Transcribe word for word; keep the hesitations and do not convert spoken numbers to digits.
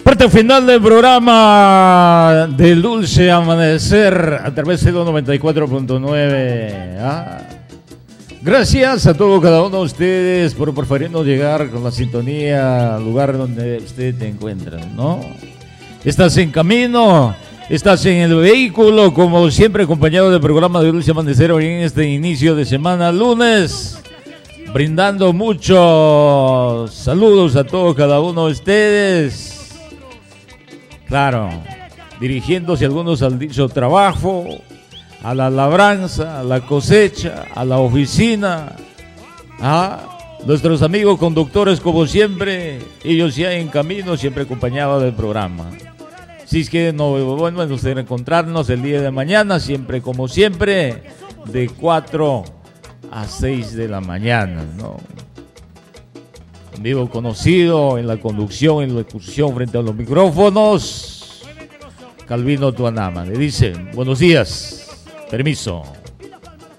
Parte final del programa del Dulce Amanecer a través de noventa y cuatro punto nueve. Ah. Gracias a todos cada uno de ustedes por preferirnos llegar con la sintonía al lugar donde usted te encuentra, ¿no? Estás en camino, estás en el vehículo, como siempre acompañado del programa de Dulce Amanecer hoy en este inicio de semana lunes, brindando muchos saludos a todos cada uno de ustedes. Claro, dirigiéndose algunos al dicho trabajo, a la labranza, a la cosecha, a la oficina, a nuestros amigos conductores como siempre, ellos ya en camino, siempre acompañados del programa. Si es que no, bueno, nos deben encontrarnos el día de mañana, siempre como siempre, de cuatro a seis de la mañana, ¿no? Vivo conocido en la conducción, en la ejecución frente a los micrófonos, Calvino Tuanama. Le dice, buenos días, permiso.